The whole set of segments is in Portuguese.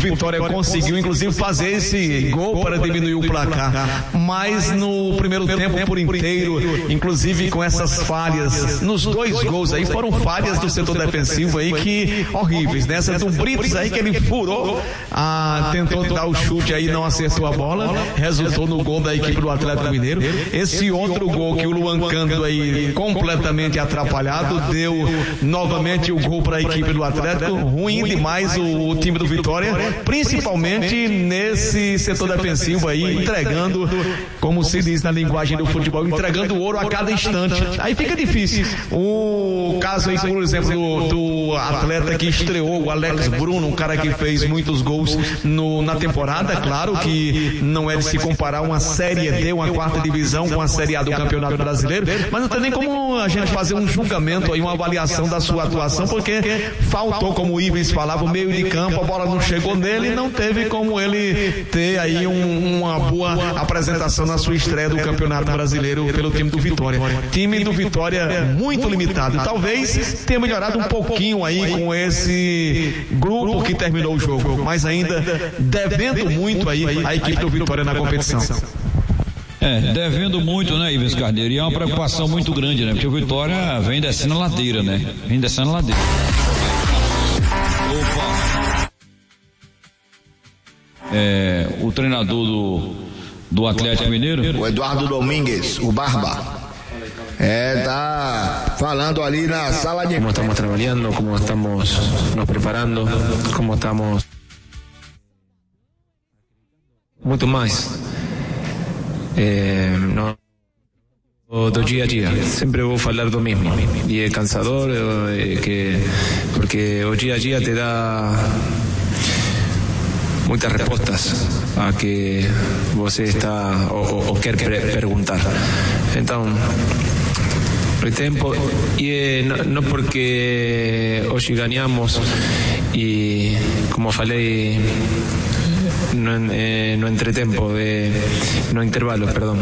Vitória conseguiu, inclusive, fazer esse gol para diminuir o placar. Mas no primeiro tempo por inteiro, inclusive com essas falhas, nos 2 gols aí, foram falhas do setor defensivo aí que horríveis, né? Essa do Britos aí que ele furou, tentou dar o chute aí, não acertou a bola, resultou no gol da equipe do Atlético Mineiro. Esse outro gol que o Luan Cândido aí completamente atrapalhado, deu novamente o gol para a equipe do Atlético. Ruim demais o time do Vitória, principalmente nesse setor defensivo aí, entregando, como se diz na linguagem do futebol, entregando ouro a cada instante. Aí fica difícil. O caso aí, por exemplo, do atleta que estreou, o Alex Bruno, um cara que fez muitos gols na temporada. Claro que não é de se comparar uma Série D, uma 4ª divisão com a Série A do Campeonato Brasileiro, mas não tem nem como a gente fazer um julgamento aí, uma avaliação da sua atuação, porque faltou, como o Ives falava, o meio de campo, a bola não chegou nele e não teve como ele ter aí uma boa apresentação na sua estreia do Campeonato Brasileiro pelo time do Vitória. Time do Vitória muito limitado. Talvez tenha melhorado um pouquinho aí com esse grupo que terminou o jogo, mas ainda devendo muito aí a equipe do Vitória na competição. Devendo muito, né, Ives Carneiro? E é uma preocupação muito grande, né? Porque o Vitória vem descendo a ladeira, né? Opa! O treinador do Atlético Mineiro, o Eduardo Domingues, o Barba, tá falando ali na sala de... Como estamos trabalhando, como estamos nos preparando, como estamos... Muito mais. Do dia a dia, sempre vou falar do mesmo, e é cansador, porque o dia a dia te dá muitas respostas a que você está ou quer perguntar. Então, o tempo, e não porque hoje ganhamos, e como falei no entretempo, no intervalo, perdão,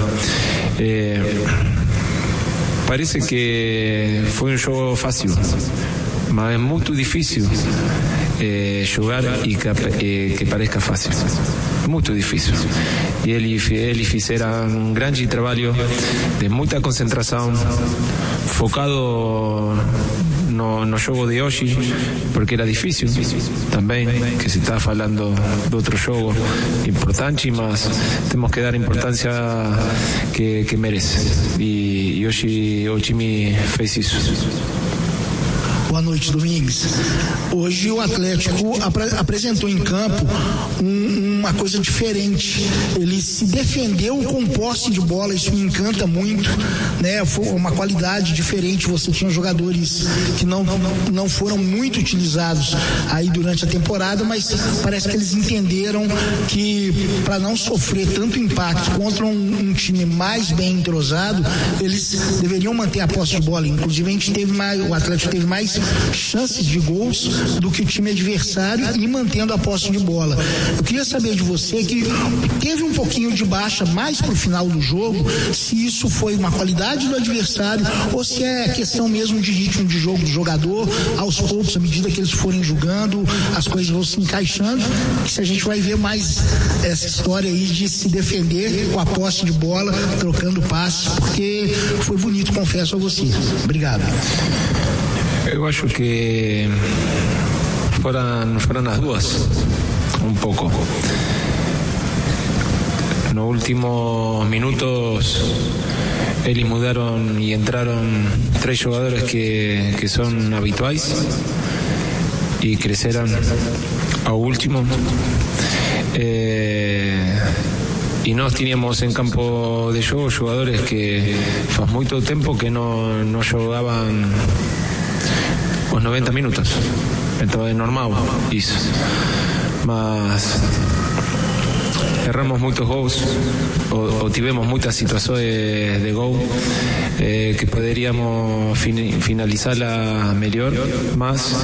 parece que foi um jogo fácil, mas é muito difícil jogar e que parezca fácil. Muito difícil. E eles fizeram um grande trabalho de muita concentração, focado no jogo de hoje, porque era difícil também, que se está falando de outro jogo importante, mas temos que dar a importância que merece. E hoje o time fez isso. Boa noite, Domingues. Hoje o Atlético apresentou em campo uma coisa diferente. Ele se defendeu com posse de bola, isso me encanta muito, né? Foi uma qualidade diferente. Você tinha jogadores que não foram muito utilizados aí durante a temporada, mas parece que eles entenderam que para não sofrer tanto impacto contra um time mais bem entrosado, eles deveriam manter a posse de bola. Inclusive o Atlético teve mais chances de gols do que o time adversário, e mantendo a posse de bola. Eu queria saber de você, que teve um pouquinho de baixa mais pro final do jogo, se isso foi uma qualidade do adversário ou se é questão mesmo de ritmo de jogo do jogador. Aos poucos, à medida que eles forem jogando, as coisas vão se encaixando, que se a gente vai ver mais essa história aí de se defender com a posse de bola, trocando passes, porque foi bonito, confesso a você. Obrigado. Eu acho que foram as duas, um pouco. Nos últimos minutos eles mudaram e entraram 3 jogadores que são habituais e cresceram ao último. E nós tínhamos em campo de jogo jogadores que faz muito tempo que não jogavam os 90 minutos, então é normal isso, mas erramos muitos gols ou tivemos muitas situações de gol que poderíamos finalizá-la melhor, mas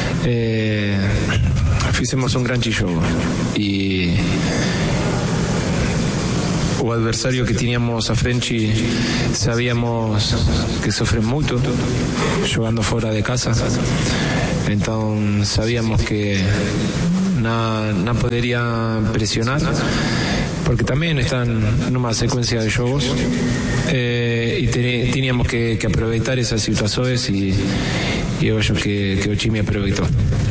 fizemos um grande jogo e o adversário que tínhamos à frente sabíamos que sofre muito jogando fora de casa, então sabíamos que no podría presionar, porque también están en una secuencia de juegos y teníamos que aproveitar esas situaciones y eu acho que o time aproveitou.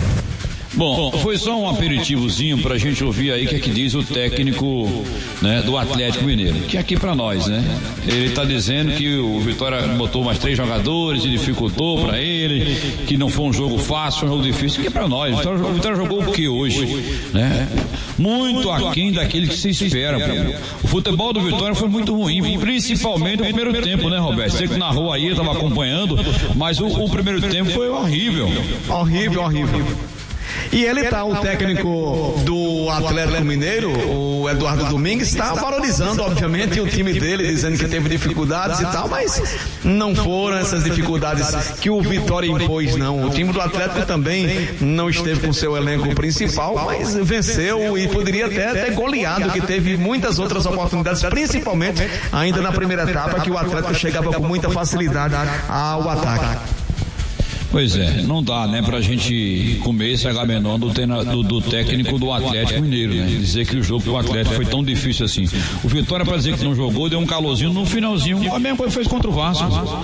Bom, foi só um aperitivozinho pra gente ouvir aí o que é que diz o técnico, né, do Atlético Mineiro, que é aqui pra nós, né? Ele tá dizendo que o Vitória botou mais 3 jogadores e dificultou pra ele, que não foi um jogo fácil, um jogo difícil, que é pra nós. O Vitória jogou o que hoje, né? Muito aquém daquele que se espera. O futebol do Vitória foi muito ruim, principalmente no primeiro tempo, né, Roberto? Você que narrou aí, estava acompanhando, mas o primeiro tempo foi horrível. Horrível. E ele tá, o técnico do Atlético Mineiro, o Eduardo Domingues, está valorizando, obviamente, o time dele, dizendo que teve dificuldades e tal, mas não foram essas dificuldades que o Vitória impôs, não. O time do Atlético também não esteve com seu elenco principal, mas venceu e poderia até ter goleado, que teve muitas outras oportunidades, principalmente ainda na primeira etapa, que o Atlético chegava com muita facilidade ao ataque. Pois é, não dá, né, pra gente comer esse Agamenon do técnico do Atlético Mineiro, né? Dizer que o jogo do Atlético foi tão difícil assim. O Vitória, pra dizer que não jogou, deu um calorzinho no finalzinho, a mesma coisa fez contra o Vasco,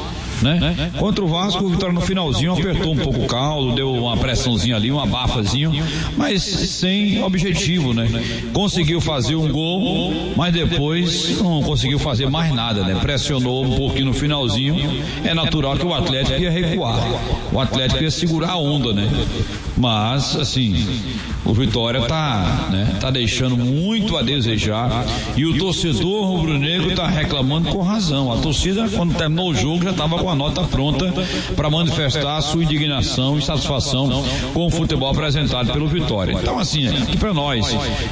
né? Contra o Vasco, o Vitória no finalzinho apertou um pouco o caldo, deu uma pressãozinha ali, um abafazinho, mas sem objetivo, né? Conseguiu fazer um gol, mas depois não conseguiu fazer mais nada, né? Pressionou um pouquinho no finalzinho, é natural que o Atlético ia recuar. O Atlético ia segurar a onda, né? Mas, assim, o Vitória tá deixando muito a desejar e o torcedor rubro-negro tá reclamando com razão. A torcida, quando terminou o jogo, já estava com a nota pronta para manifestar a sua indignação e satisfação com o futebol apresentado pelo Vitória. Então, assim, aqui para nós,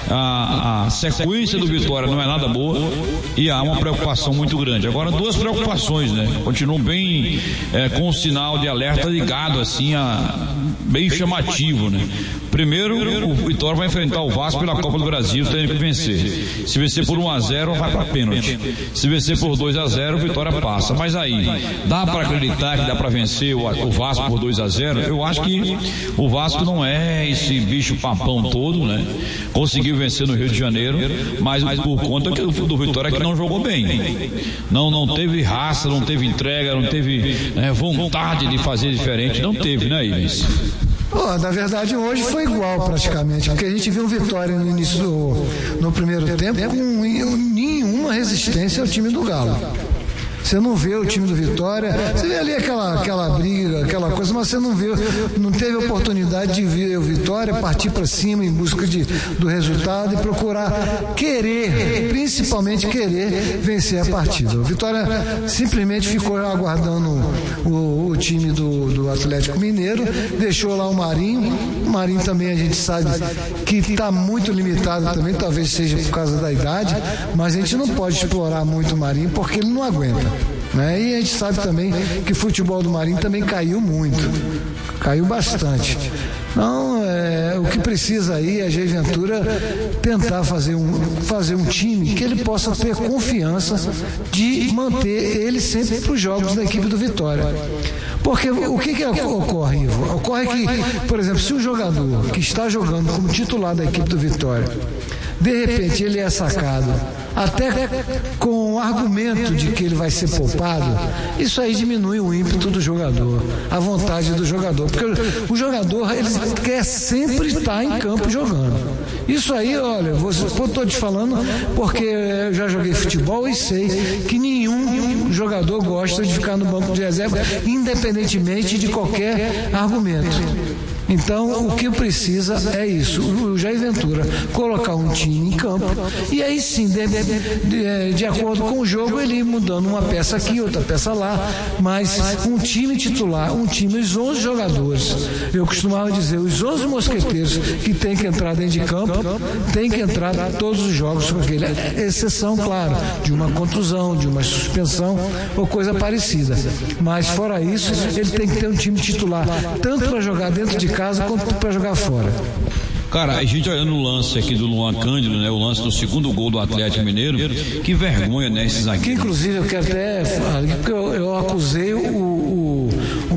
a sequência do Vitória não é nada boa e há uma preocupação muito grande. Agora, 2 preocupações, né? Continuam bem com o sinal de alerta ligado, assim, bem chamativo, né? Primeiro, o Vitória vai enfrentar o Vasco pela Copa do Brasil, tendo que vencer. Se vencer por 1-0, vai para pênalti. Se vencer por 2-0, o Vitória passa. Mas aí, dá para acreditar que dá para vencer o Vasco por 2-0? Eu acho que o Vasco não é esse bicho papão todo, né? Conseguiu vencer no Rio de Janeiro, mas por conta do Vitória que não jogou bem. Não teve raça, não teve entrega, não teve vontade de fazer diferente. Não teve, né, Ives? Na verdade, hoje foi igual praticamente, porque a gente viu o Vitória no início no primeiro tempo com nenhuma resistência ao time do Galo. Você não vê o time do Vitória, você vê ali aquela briga, aquela coisa, mas você não teve oportunidade de ver o Vitória partir para cima em busca do resultado e procurar principalmente querer vencer a partida. O Vitória simplesmente ficou aguardando o time do Atlético Mineiro, deixou lá o Marinho também a gente sabe que está muito limitado também, talvez seja por causa da idade, mas a gente não pode explorar muito o Marinho porque ele não aguenta. Né? E a gente sabe também que o futebol do Marinho também caiu bastante. Então, o que precisa aí é a Jair Ventura tentar fazer um time que ele possa ter confiança de manter ele sempre para os jogos da equipe do Vitória. Porque o que ocorre, Ivo? Ocorre que, por exemplo, se o jogador que está jogando como titular da equipe do Vitória, de repente ele é sacado, até com o argumento de que ele vai ser poupado, isso aí diminui o ímpeto do jogador, a vontade do jogador, porque o jogador ele quer sempre estar em campo jogando. Isso aí, olha, eu estou te falando porque eu já joguei futebol e sei que nenhum jogador gosta de ficar no banco de reserva, independentemente de qualquer argumento. Então, o que precisa é isso, o Jair Ventura colocar um time em campo e aí sim, de acordo com o jogo, ele ir mudando uma peça aqui, outra peça lá, mas um time titular, os 11 jogadores, eu costumava dizer, os 11 mosqueteiros que tem que entrar dentro de campo, tem que entrar todos os jogos com aquele, exceção, claro, de uma contusão, de uma suspensão ou coisa parecida, mas fora isso, ele tem que ter um time titular, tanto para jogar dentro de casa quanto para jogar fora. Cara, a gente olhando o lance aqui do Luan Cândido, né? O lance do segundo gol do Atlético Mineiro, que vergonha, né? Esses zagueiros. Que inclusive eu quero até falar, porque eu acusei o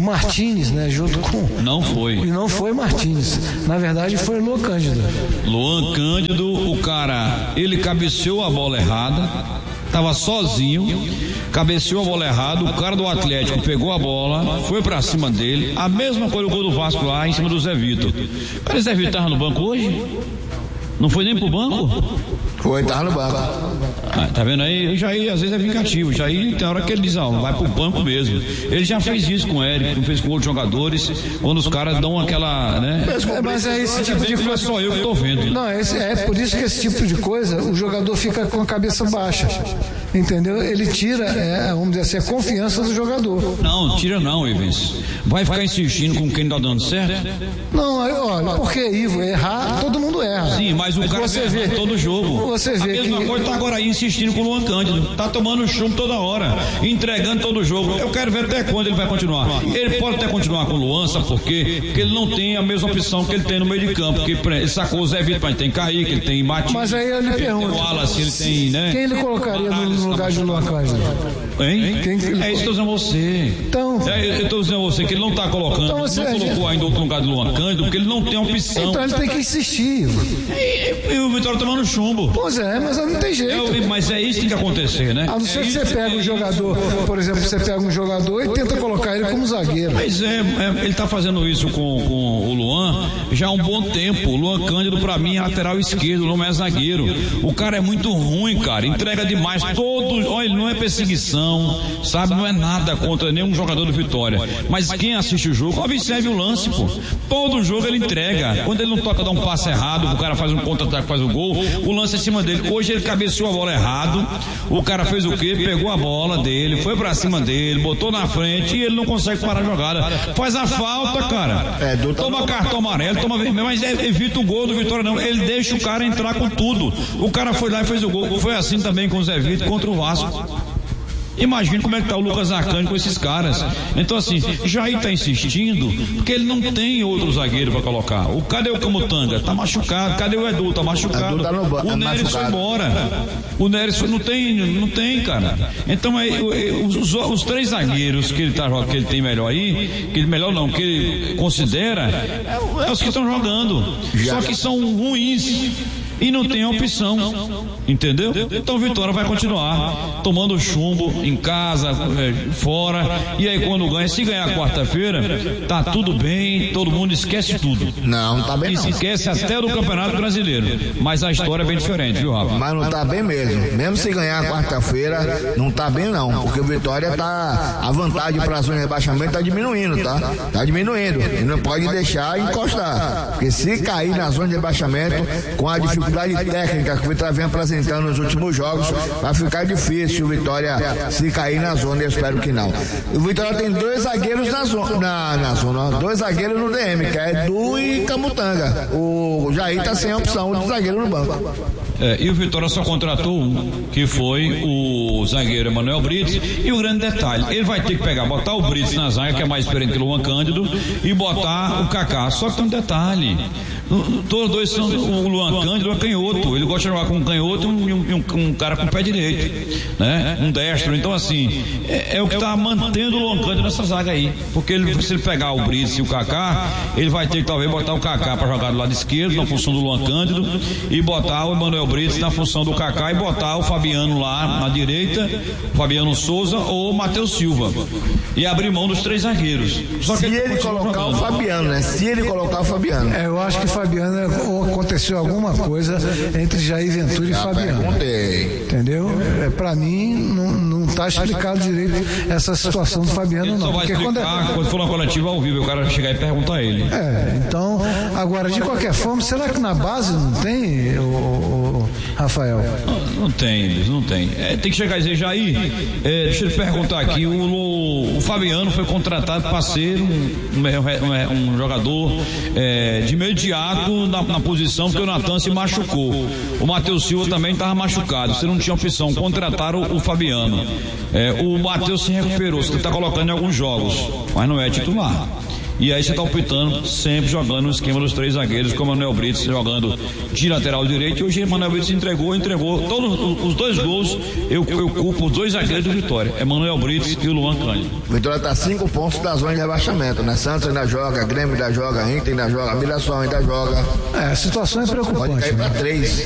Martínez, né? Junto com... Não foi. E não foi Martínez. Na verdade, foi Luan Cândido. Luan Cândido, o cara, ele cabeceou a bola errada, tava sozinho, cabeceou a bola errada, o cara do Atlético pegou a bola, foi pra cima dele, a mesma coisa o gol do Vasco lá, em cima do Zé Vitor. Cara, o Zé Vitor tava no banco hoje? Não foi nem pro banco? Foi, tava no banco. Tá vendo aí? O Jair às vezes é vingativo. O Jair tem hora que ele diz, vai pro banco mesmo. Ele já fez isso com o Érico, fez com outros jogadores, quando os caras dão aquela, né? Mas é esse tipo de coisa. Não é só eu que tô vendo. Não, é por isso que esse tipo de coisa, o jogador fica com a cabeça baixa. Entendeu? Ele tira, vamos dizer assim, a confiança do jogador. Não, tira não, Ivens. Vai ficar insistindo com quem não tá dando certo? Não, olha, porque Ivo, errar, todo mundo erra. Sim, mas o cara vê todo jogo. Você vê a mesma coisa tá agora aí insistindo com o Luan Cândido. Tá tomando chumbo toda hora, entregando todo o jogo. Eu quero ver até quando ele vai continuar. Ele pode até continuar com o Luan, sabe por quê? Porque ele não tem a mesma opção que ele tem no meio de campo. Porque ele sacou o Zé Vitor, mas tem Kaique, ele tem Matinho. Mas aí eu lhe pergunto, o Wallace, ele tem, né? Quem ele colocaria no lugar de Luan Cândido? Hein? É isso que eu tô dizendo a você. Então, eu tô dizendo a você que ele não tá colocando, então não colocou ainda outro lugar de Luan Cândido, porque ele não tem opção. Então ele tem que insistir. E o Vitória tomando chumbo. Pois é, mas não tem jeito. Mas é isso que tem que acontecer, né? A não ser que você pega um jogador, por exemplo, você pega um jogador e tenta colocar ele como zagueiro. Mas ele tá fazendo isso com o Luan já há um bom tempo. O Luan Cândido, pra mim, é lateral esquerdo, não é zagueiro. O cara é muito ruim, cara. Entrega demais. Olha, ele não é perseguição, sabe? Não é nada contra nenhum jogador do Vitória. Mas quem assiste o jogo, observe o lance, pô. Todo jogo ele entrega. Quando ele não toca, dá um passe errado, o cara faz um contra-ataque, faz o gol, o lance é em cima dele. Hoje ele cabeceou a bola errado. O cara fez o quê? Pegou a bola dele, foi pra cima dele, botou na frente e ele não consegue parar a jogada. Faz a falta, cara. Toma cartão amarelo, toma vermelho, mas evita o gol do Vitória, não. Ele deixa o cara entrar com tudo. O cara foi lá e fez o gol. Foi assim também com o Zé Vitor contra o Vasco. Imagina como é que tá o Lucas Arcanjo com esses caras. Então assim, Jair tá insistindo porque ele não tem outro zagueiro para colocar. Cadê o Camutanga? Tá machucado. Cadê o Edu? Tá machucado. O Neres foi embora. O Neres não tem, cara. Então os três zagueiros que ele tem melhor aí, que ele considera, é os que estão jogando. Só que são ruins. E não tem opção, entendeu? Então o Vitória vai continuar tomando chumbo em casa, fora, e aí quando ganha, se ganhar quarta-feira, tá tudo bem, todo mundo esquece tudo. Não tá bem não. E se esquece até do Campeonato Brasileiro, mas a história é bem diferente, viu, Rafa? Mas não tá bem mesmo, mesmo se ganhar quarta-feira, não tá bem não, porque o Vitória tá, a vantagem pra zona de rebaixamento tá diminuindo, tá diminuindo, e não pode deixar encostar, porque se cair na zona de rebaixamento, com a dificuldade técnica que o Vitória vem apresentando nos últimos jogos, vai ficar difícil o Vitória se cair na zona, eu espero que não. O Vitória tem dois zagueiros na zona, dois zagueiros no DM, que é Edu e Camutanga. O Jair tá sem a opção de zagueiro no banco. E o Vitória só contratou um, que foi o zagueiro Emanuel Brits, e o grande detalhe, ele vai ter que botar o Brits na zaga, que é mais experiente que o Luan Cândido, e botar o Kaká. Só que tem um detalhe, todos dois são o Luan Cândido, é canhoto, ele gosta de jogar com um canhoto e um cara com o pé direito, né? Um destro. Então assim, é o que tá mantendo o Luan Cândido nessa zaga aí, porque se ele pegar o Brits e o Kaká, ele vai ter que talvez botar o Kaká para jogar do lado esquerdo, na função do Luan Cândido, e botar o Emanuel Brits na função do Kaká, e botar o Fabiano lá na direita, Fabiano Souza ou Matheus Silva, e abrir mão dos três zagueiros. Só que ele colocar o Fabiano, né? Se ele colocar o Fabiano. Eu acho que Fabiano, aconteceu alguma coisa entre Jair Ventura e Fabiano. Entendeu? Pra mim, não tá explicado direito essa situação do Fabiano, ele não. Só vai explicar quando for na coletiva ao vivo, o cara chegar e perguntar a ele. Então, agora, de qualquer forma, será que na base não tem, Rafael? Não tem. Tem que chegar e dizer, Jair, deixa eu te perguntar aqui, o Fabiano foi contratado para ser um jogador de imediato na posição, porque o Natan se machucou. O Matheus Silva também estava machucado, você não tinha opção, contrataram o Fabiano. O Matheus se recuperou, você está colocando em alguns jogos, mas não é titular. E aí você está optando sempre jogando no esquema dos 3 zagueiros, com o Manuel Brits jogando de lateral direito. E hoje o Manuel Brits entregou todos os 2 gols. Eu culpo os 2 zagueiros do Vitória, é Manuel Brits e o Luan Cândido. Vitória está 5 pontos da zona de rebaixamento, né? Santos ainda joga, Grêmio ainda joga, Inter ainda joga, Mirassol ainda joga. A situação é preocupante. Pode cair para 3.